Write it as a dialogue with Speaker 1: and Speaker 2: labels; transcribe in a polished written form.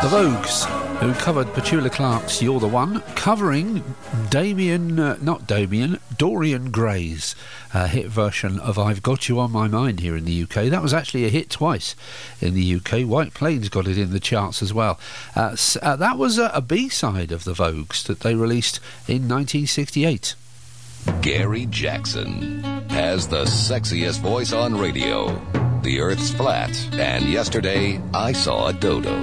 Speaker 1: The Vogues, who covered Petula Clark's You're the One, covering Dorian Gray's hit version of I've Got You On My Mind here in the UK. That was actually a hit twice in the UK. White Plains got it in the charts as well. That was a B-side of the Vogues that they released in 1968.
Speaker 2: Gary Jackson has the sexiest voice on radio. The Earth's flat, and yesterday I saw a dodo.